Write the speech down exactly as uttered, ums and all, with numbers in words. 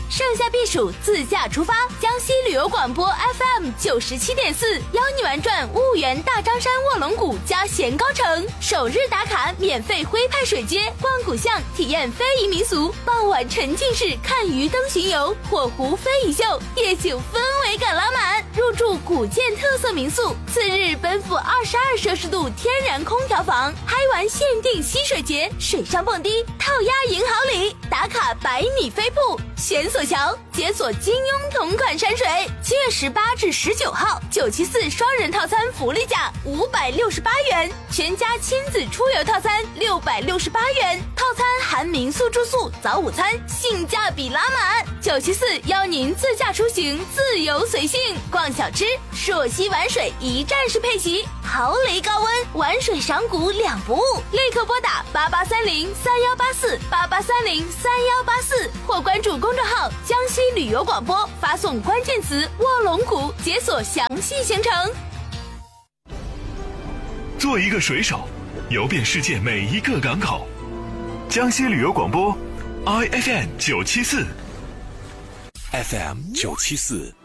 盛夏避暑，自驾出发。江西旅游广播 F M 九十七点四，邀你玩转婺源大张山卧龙谷加咸高城，首日打卡免费徽派水街，逛古巷体验非遗民俗，傍晚沉浸式看鱼灯巡游，火湖非遗秀，夜景氛围感拉满。入住古建特色民宿，次日奔赴二十二摄氏度天然空调房，嗨玩限定溪水节，水上蹦迪，套鸭赢好礼，打卡百米飞瀑，悬索桥，解锁金庸同款山水。七月十八至十九号，九七四双人套餐福利价五百六十八元，全家亲子出游套餐六百六十八元，套餐含民宿住宿、早午餐，性价比拉满。九七四邀您自驾出行，自由随性，逛小吃，朔溪玩水一站式配齐，豪雷高温，玩水赏古两不误。立刻拨打八八三零三幺八四八八三零三幺八四，或关注公众号江西旅游广播，发送关键词卧龙谷，解锁详细行程。 做一个水手，游遍世界每一个港口。江西旅游广播 I F M 九七四 F M 九七四